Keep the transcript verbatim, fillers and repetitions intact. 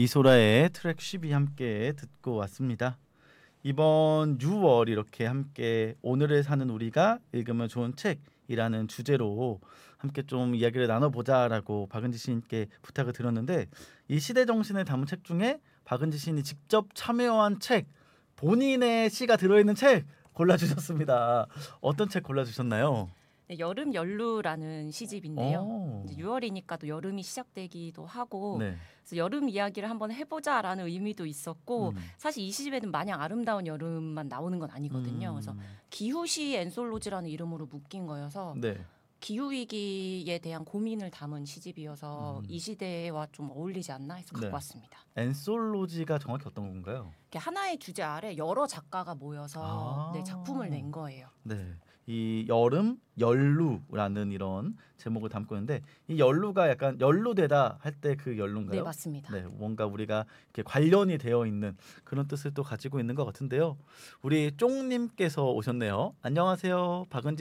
이소라의 트랙 십이 함께 듣고 왔습니다. 이번 유월 이렇게 함께 오늘을 사는 우리가 읽으면 좋은 책이라는 주제로 함께 좀 이야기를 나눠보자라고 박은지 시인께 부탁을 드렸는데, 이 시대 정신을 담은 책 중에 박은지 시인이 직접 참여한 책, 본인의 시가 들어있는 책 골라주셨습니다. 어떤 책 골라주셨나요? 네, 여름 연루라는 시집인데요. 오. 이제 유월이니까 또 여름이 시작되기도 하고, 네. 그래서 여름 이야기를 한번 해보자라는 의미도 있었고, 음. 사실 이 시집에는 마냥 아름다운 여름만 나오는 건 아니거든요. 음. 그래서 기후시 엔솔로지라는 이름으로 묶인 거여서 네. 기후 위기에 대한 고민을 담은 시집이어서 음. 이 시대와 좀 어울리지 않나 해서 갖고 네. 왔습니다. 엔솔로지가 정확히 어떤 건가요? 이렇게 하나의 주제 아래 여러 작가가 모여서 아. 네, 작품을 낸 거예요. 네, 이 여름 연루라는 이런 제목을 담고 있는데, 이 연루가 약간 연루되다 할 때 그 연루인가요? 네, 맞습니다. 네, 뭔가 우리가 이렇게 관련이 되어 있는 그런 뜻을 또 가지고 있는 것 같은데요. 우리 쫑님께서 오셨네요. 안녕하세요, 박은지